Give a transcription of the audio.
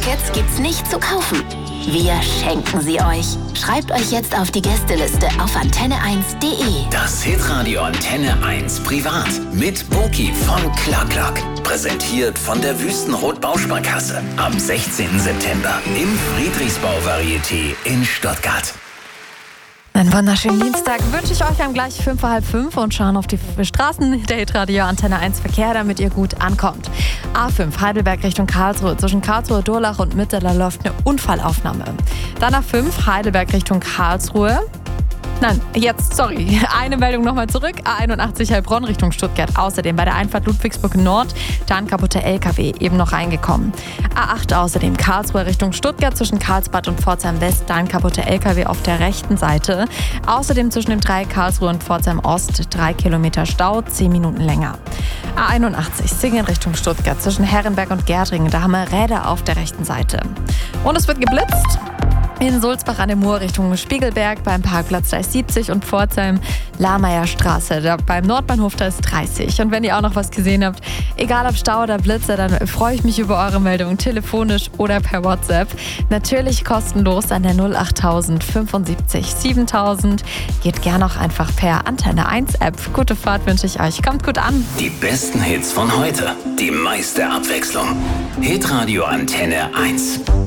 Tickets gibt's nicht zu kaufen. Wir schenken sie euch. Schreibt euch jetzt auf die Gästeliste auf antenne1.de. Das Hitradio Antenne 1 Privat mit Boki von Clark. Präsentiert von der Wüstenrot Bausparkasse. Am 16. September im Friedrichsbau-Varieté in Stuttgart. Einen wunderschönen Dienstag wünsche ich euch. Gleich 5:30 und schauen auf die Straßen der Hitradio Antenne 1 Verkehr, damit ihr gut ankommt. A5 Heidelberg Richtung Karlsruhe. Zwischen Karlsruhe, Durlach und Mitte, da läuft eine Unfallaufnahme. Dann A5 Heidelberg Richtung Karlsruhe. Eine Meldung nochmal zurück. A81 Heilbronn Richtung Stuttgart. Außerdem bei der Einfahrt Ludwigsburg Nord, da ein kaputter LKW, eben noch reingekommen. A8 außerdem Karlsruhe Richtung Stuttgart zwischen Karlsbad und Pforzheim West, da ein kaputter LKW auf der rechten Seite. Außerdem zwischen dem Dreieck Karlsruhe und Pforzheim Ost 3 Kilometer Stau, 10 Minuten länger. A81 Singen Richtung Stuttgart zwischen Herrenberg und Gerdringen, da haben wir Räder auf der rechten Seite. Und es wird geblitzt. In Sulzbach an der Mur Richtung Spiegelberg beim Parkplatz, da ist 70 und Pforzheim Lahmeyer-Straße, da beim Nordbahnhof, da ist 30. Und wenn ihr auch noch was gesehen habt, egal ob Stau oder Blitze, dann freue ich mich über eure Meldungen, telefonisch oder per WhatsApp. Natürlich kostenlos an der 08000 75 7000. Geht gerne auch einfach per Antenne 1 App. Gute Fahrt wünsche ich euch. Kommt gut an. Die besten Hits von heute. Die meiste Abwechslung. Hitradio Antenne 1.